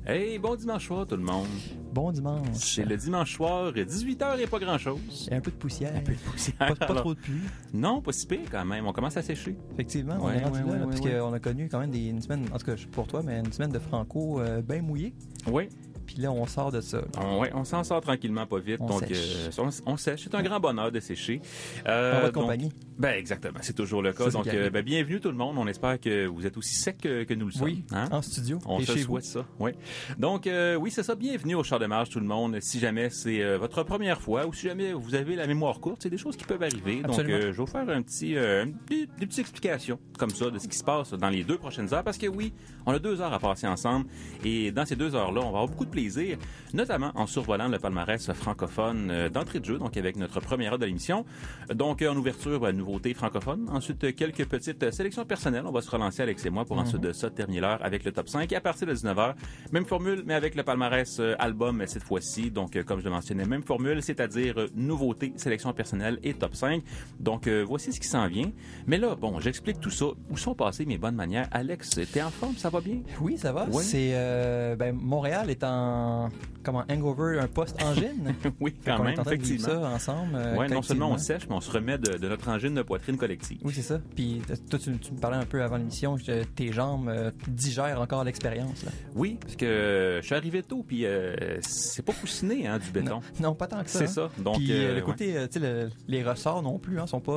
Hey, bon dimanche soir tout le monde. Bon dimanche. C'est le dimanche soir, 18h et pas grand-chose. Il y a un peu de poussière. Un peu de poussière. Pas trop de pluie. Non, pas si pire quand même. On commence à sécher. Effectivement, on est rendu là, parce qu'on a connu quand même une semaine, en tout cas pour toi, mais une semaine de franco bien mouillée. Oui. Puis là, on sort de ça. On s'en sort tranquillement, pas vite. On sèche. On sèche. C'est un grand bonheur de sécher. En votre compagnie. Exactement. C'est toujours le cas. Ça, donc, bienvenue tout le monde. On espère que vous êtes aussi sec que nous le sommes. Oui, en studio. On et se chez souhaite vous. ça. Oui. Donc, oui, c'est ça. Bienvenue au Char de Marche, tout le monde. Si jamais c'est votre première fois ou si jamais vous avez la mémoire courte, c'est des choses qui peuvent arriver. Absolument. Donc, je vais vous faire des petites explications comme ça de ce qui se passe dans les 2 prochaines heures. Parce que oui, on a 2 heures à passer ensemble. Et dans ces 2 heures-là, on va avoir beaucoup de plaisir, notamment en survolant le palmarès francophone d'entrée de jeu, donc avec notre première heure de l'émission. Donc, en ouverture, nouveautés francophones. Ensuite, quelques petites sélections personnelles. On va se relancer, Alex et moi, pour ensuite de ça terminer l'heure avec le top 5. Et à partir de 19h, même formule, mais avec le palmarès album cette fois-ci. Donc, comme je le mentionnais, même formule, c'est-à-dire nouveautés, sélections personnelles et top 5. Donc, voici ce qui s'en vient. Mais là, bon, j'explique tout ça. Où sont passées mes bonnes manières? Alex, t'es en forme? Ça va bien? Oui, ça va. Ouais. C'est Montréal est en hangover, un post-angine. Oui, quand même, on est en train de vivre effectivement. ça ensemble. Oui, non seulement on sèche, mais on se remet de notre angine de poitrine collective. Oui, c'est ça. Puis toi, tu me parlais un peu avant l'émission que tes jambes digèrent encore l'expérience. Là. Oui, parce que je suis arrivé tôt, puis c'est pas coussiné, du béton. Non, pas tant que ça. C'est hein. ça. Donc, puis le côté, tu sais, les ressorts non plus, sont pas